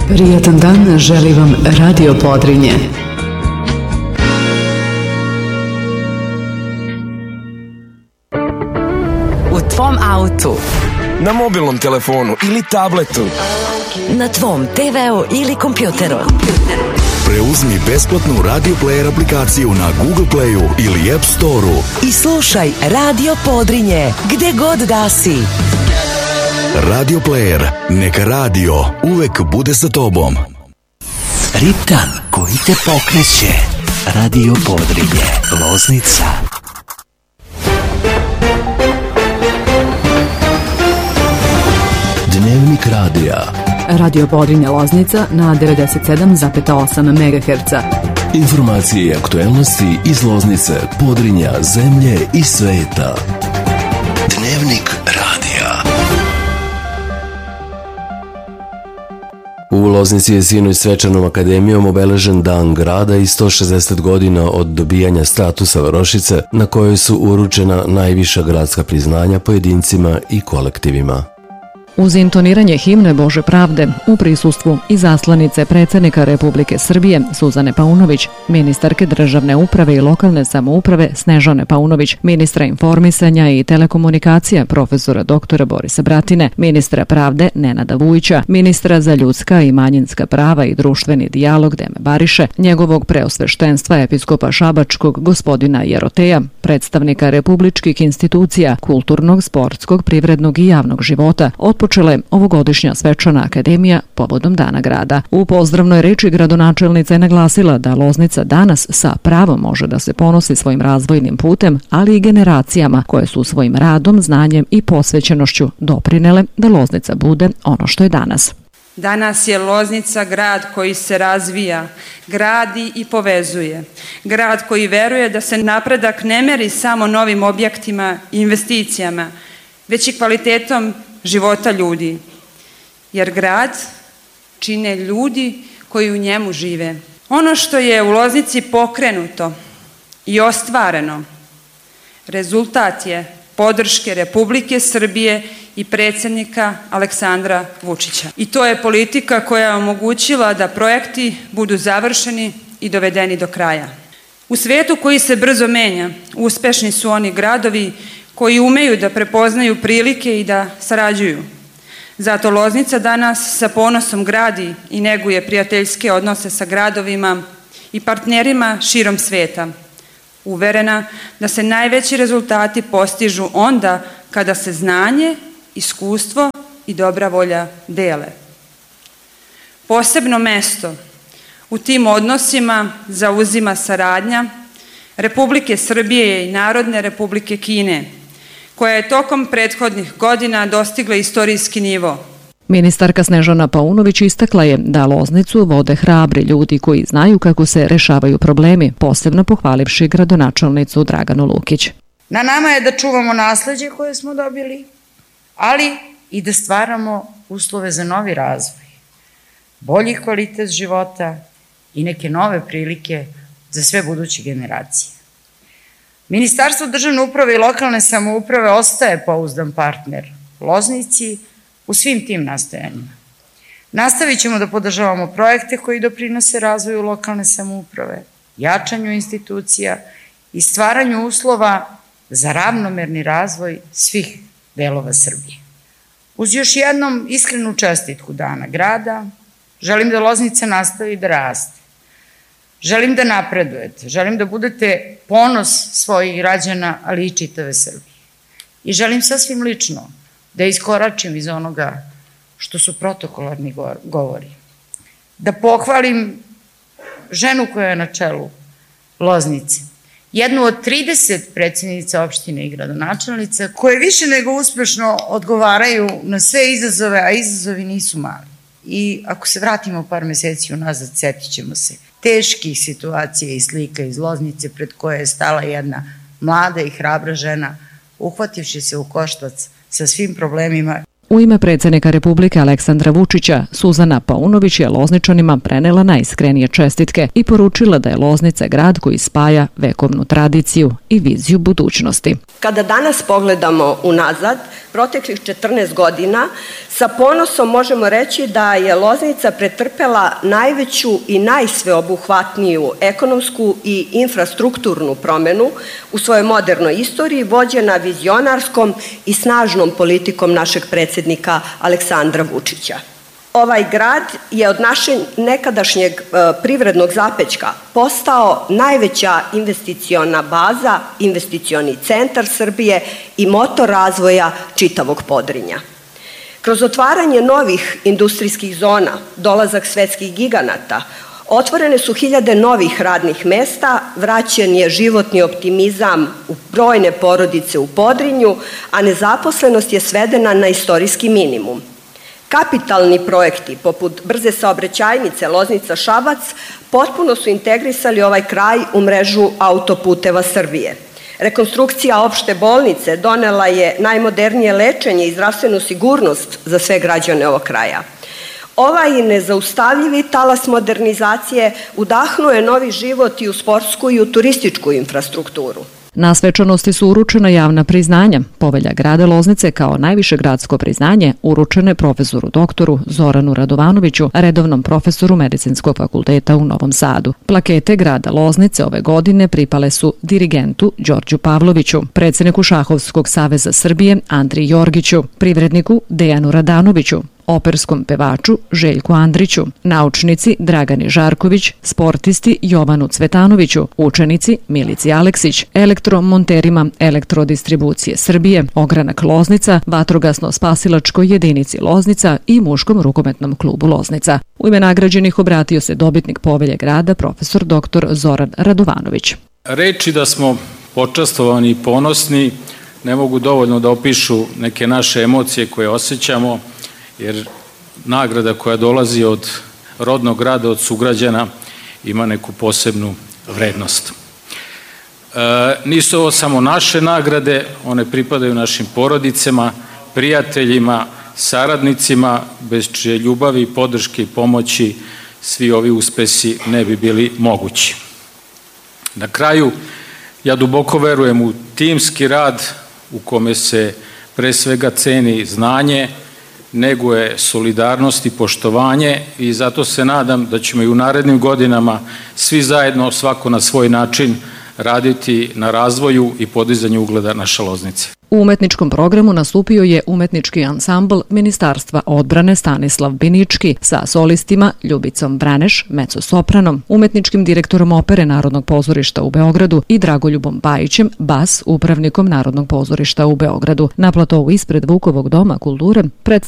Prijatan dan želi vam Radio Podrinje. U tvom autu, na mobilnom telefonu ili tabletu, na tvom TV-u ili kompjuteru. Preuzmi besplatnu Radio Player aplikaciju na Google Playu ili App Storeu I slušaj Radio Podrinje gde god da si. Radio Player, neka radio uvek bude sa tobom. Ritam koji te pokreće. Radio Podrinje, Loznica. Dnevnik radija. Radio Podrinje Loznica na 97,8 MHz. Informacije i aktuelnosti iz Loznice, Podrinja, zemlje I sveta. Dnevnik radija. U Loznici je sinoć svečanom akademijom obeležen dan grada I 160 godina od dobijanja statusa varošice na kojoj su uručena najviša gradska priznanja pojedincima I kolektivima. Uz intoniranje himne Bože pravde u prisustvu izaslanice predsjednika Republike Srbije Suzane Paunović, ministarke državne uprave I lokalne samouprave Snežane Paunović, ministra informisanja I telekomunikacija profesora doktora Borisa Bratine, ministra pravde Nenada Vujića, ministra za ljudska I manjinska prava I društveni dijalog Deme Bariše, njegovog preosveštenstva episkopa Šabačkog gospodina Jeroteja, predstavnika republičkih institucija, kulturnog, sportskog, privrednog I javnog života, otpočela je ovogodišnja svečana akademija povodom Dana grada. U pozdravnoj reči gradonačelnica je naglasila da Loznica danas sa pravom može da se ponosi svojim razvojnim putem, ali I generacijama koje su svojim radom, znanjem I posvećenošću doprinele da Loznica bude ono što je danas. Danas je Loznica grad koji se razvija, gradi I povezuje. Grad koji veruje da se napredak ne meri samo novim objektima I investicijama, već I kvalitetom života ljudi. Jer grad čine ljudi koji u njemu žive. Ono što je u Loznici pokrenuto I ostvareno, rezultat je podrške Republike Srbije I predsjednika Aleksandra Vučića. I to je politika koja je omogućila da projekti budu završeni I dovedeni do kraja. U svetu koji se brzo menja, uspešni su oni gradovi koji umeju da prepoznaju prilike I da sarađuju. Zato Loznica danas sa ponosom gradi I neguje prijateljske odnose sa gradovima I partnerima širom sveta. Uverena da se najveći rezultati postižu onda kada se znanje, iskustvo I dobra volja dele. Posebno mesto u tim odnosima zauzima saradnja Republike Srbije I Narodne Republike Kine, koja je tokom prethodnih godina dostigla istorijski nivo. Ministarka Snežana Paunović istakla je da Loznicu vode hrabri ljudi koji znaju kako se rešavaju problemi, posebno pohvalivši gradonačelnicu Draganu Lukić. Na nama je da čuvamo nasleđe koje smo dobili, ali I da stvaramo uslove za novi razvoj, bolji kvalitet života I neke nove prilike za sve buduće generacije. Ministarstvo državne uprave I lokalne samouprave ostaje pouzdan partner Loznici u svim tim nastojanjima. Nastavit ćemo da podržavamo projekte koji doprinose razvoju lokalne samouprave, jačanju institucija I stvaranju uslova za ravnomerni razvoj svih delova Srbije. Uz još jednom iskrenu čestitku Dana grada, želim da Loznica nastavi da raste. Želim da napredujete, želim da budete ponos svojih građana, ali I čitave Srbije. I želim sasvim lično da iskoračim iz onoga što su protokolarni govori. Da pohvalim ženu koja je na čelu Loznice, jednu od 30 predsjednica opštine I gradonačelnica, koje više nego uspešno odgovaraju na sve izazove, a izazovi nisu mali. I ako se vratimo par meseci unazad, setit ćemo se teških situacija I slika iz Loznice pred koje je stala jedna mlada I hrabra žena, uhvativši se u koštac sa svim problemima. U ime predsjednika Republike Aleksandra Vučića, Suzana Paunović je Lozničanima prenela najiskrenije čestitke i poručila da je Loznica grad koji spaja vekovnu tradiciju i viziju budućnosti. Kada danas pogledamo unazad, proteklih 14 godina, sa ponosom možemo reći da je Loznica pretrpela najveću i najsveobuhvatniju ekonomsku i infrastrukturnu promenu u svojoj modernoj istoriji, vođena vizionarskom i snažnom politikom našeg predsjednika Aleksandra Vučića. Ovaj grad je od našeg nekadašnjeg privrednog zapećka postao najveća investiciona baza, investicioni centar Srbije i motor razvoja čitavog Podrinja. Kroz otvaranje novih industrijskih zona, dolazak svetskih giganata, otvorene su hiljade novih radnih mesta, vraćen je životni optimizam u brojne porodice u Podrinju, a nezaposlenost je svedena na istorijski minimum. Kapitalni projekti poput brze saobraćajnice Loznica-Šabac potpuno su integrisali ovaj kraj u mrežu autoputeva Srbije. Rekonstrukcija opšte bolnice donela je najmodernije lečenje i zdravstvenu sigurnost za sve građane ovog kraja. Ovaj nezaustavljivi talas modernizacije udahnuo je novi život i u sportsku i u turističku infrastrukturu. Na svečanosti su uručena javna priznanja. Povelja grada Loznice kao najviše gradsko priznanje uručene profesoru doktoru Zoranu Radovanoviću, redovnom profesoru Medicinskog fakulteta u Novom Sadu. Plakete grada Loznice ove godine pripale su dirigentu Đorđu Pavloviću, predsjedniku Šahovskog saveza Srbije Andriji Jorgiću, privredniku Dejanu Radanoviću, operskom pevaču Željku Andriću, naučnici Dragani Žarković, sportisti Jovanu Cvetanoviću, učenici Milici Aleksić, elektromonterima Elektrodistribucije Srbije, Ogranak Loznica, Vatrogasno-spasilačkoj jedinici Loznica i muškom rukometnom klubu Loznica. U ime nagrađenih obratio se dobitnik povelje grada profesor dr. Zoran Radovanović. Reči da smo počastovani i ponosni ne mogu dovoljno da opišu neke naše emocije koje osjećamo, jer nagrada koja dolazi od rodnog grada, od sugrađana, ima neku posebnu vrednost. Nisu ovo samo naše nagrade, one pripadaju našim porodicama, prijateljima, saradnicima, bez čije ljubavi, podrške i pomoći svi ovi uspesi ne bi bili mogući. Na kraju, ja duboko verujem u timski rad u kome se pre svega ceni znanje, neguje solidarnost i poštovanje i zato se nadam da ćemo i u narednim godinama svi zajedno, svako na svoj način, raditi na razvoju i podizanju ugleda naše Loznice. U umetničkom programu nastupio je umetnički ansambl Ministarstva odbrane Stanislav Binički sa solistima Ljubicom Braneš, mezzosopranom, umetničkim direktorom opere Narodnog pozorišta u Beogradu i Dragoljubom Bajićem, bas upravnikom Narodnog pozorišta u Beogradu. Na platovu ispred Vukovog doma kulture